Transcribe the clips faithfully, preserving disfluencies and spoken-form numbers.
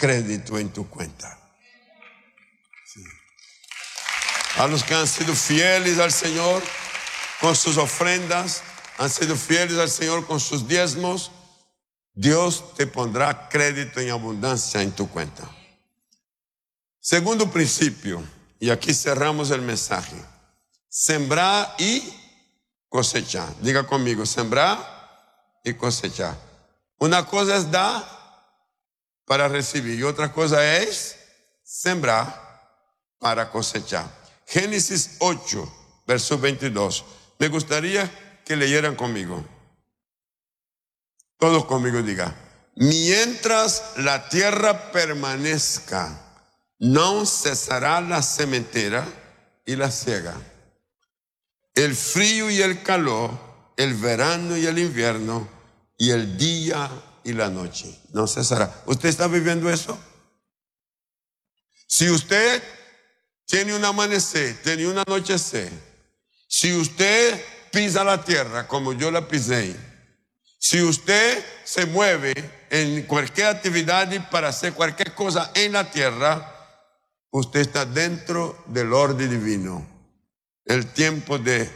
crédito en tu cuenta. Sí. A los que han sido fieles al Señor con sus ofrendas, han sido fieles al Señor con sus diezmos, Dios te pondrá crédito en abundancia en tu cuenta. Segundo principio, y aquí cerramos el mensaje: sembrar y cosechar. Diga conmigo: sembrar y cosechar. Una cosa es dar para recibir y otra cosa es sembrar para cosechar. Génesis ocho, verso veintidós. Me gustaría que leyeran conmigo. Todos conmigo digan: mientras la tierra permanezca, no cesará la sementera y la siega, el frío y el calor, el verano y el invierno, y el día y la noche. No cesará. ¿Usted está viviendo eso? Si usted tiene un amanecer, tiene un anochecer, si usted pisa la tierra como yo la pisé, si usted se mueve en cualquier actividad para hacer cualquier cosa en la tierra, usted está dentro del orden divino. El tiempo de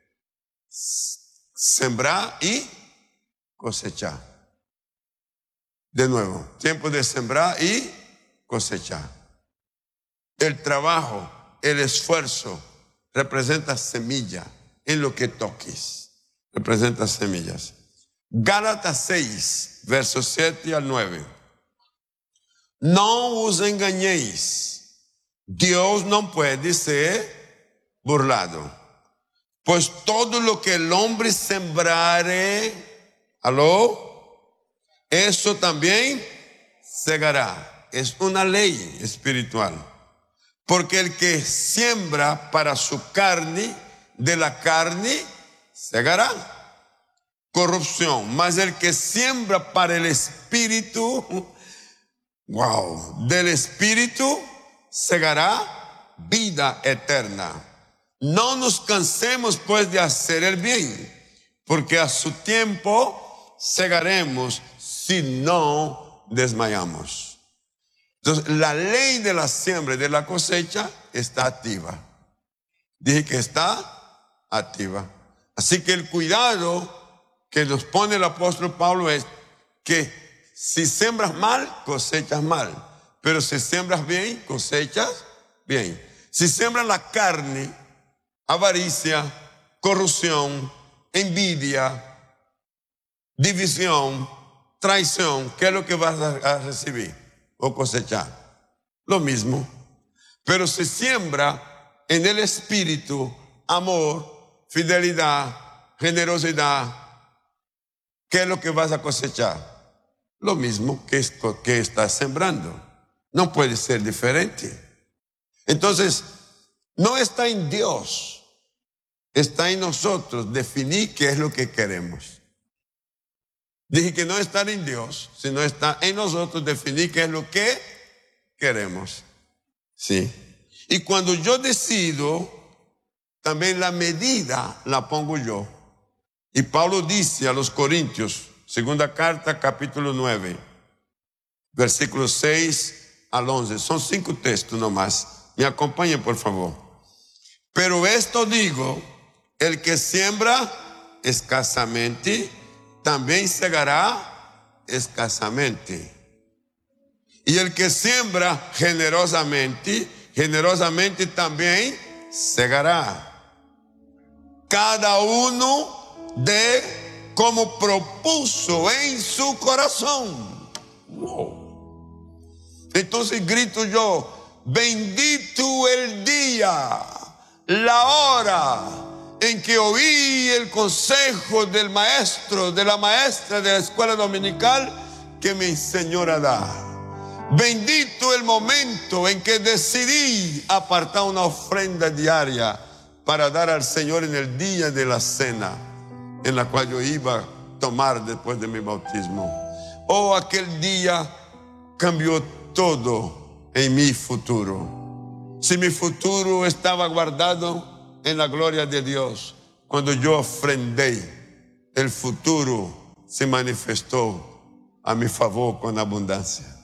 sembrar y cosechar. De nuevo, tiempo de sembrar y cosechar. El trabajo, el esfuerzo representa semilla en lo que toques. Representa semillas. Gálatas seis, versos siete al nueve. No os engañéis, Dios no puede ser burlado. Pues todo lo que el hombre sembrare, ¿aló? Eso también segará. Es una ley espiritual. Porque el que siembra para su carne, de la carne segará corrupción. Mas el que siembra para el espíritu, wow, del espíritu segará vida eterna. No nos cansemos pues de hacer el bien, porque a su tiempo segaremos si no desmayamos. Entonces, la ley de la siembra y de la cosecha está activa. Dije que está activa. Así que el cuidado que nos pone el apóstol Pablo es que si siembras mal, cosechas mal. Pero si siembras bien, cosechas bien. Si siembras la carne, avaricia, corrupción, envidia, división, traición, ¿qué es lo que vas a recibir o cosechar? Lo mismo. Pero si siembra en el espíritu amor, fidelidad, generosidad, ¿qué es lo que vas a cosechar? Lo mismo que, es, que estás sembrando. No puede ser diferente. Entonces, no está en Dios, está en nosotros definir qué es lo que queremos. Dije que no está en Dios, sino está en nosotros definir qué es lo que queremos. Sí. Y cuando yo decido, también la medida la pongo yo. Y Pablo dice a los Corintios, segunda carta, capítulo nueve, versículos seis al once. Son cinco textos nomás. Me acompañen, por favor. Pero esto digo, el que siembra escasamente, también segará escasamente. Y el que siembra generosamente, generosamente también segará. Cada uno de como propuso en su corazón. Wow. Entonces grito yo: bendito el día, la hora en que oí el consejo del maestro, de la maestra de la escuela dominical que me enseñó a dar. Bendito el momento en que decidí apartar una ofrenda diaria para dar al Señor en el día de la cena, en la cual yo iba a tomar después de mi bautismo. Oh, aquel día cambió todo en mi futuro. Si mi futuro estaba guardado en la gloria de Dios, cuando yo ofrendé, el futuro se manifestó a mi favor con abundancia.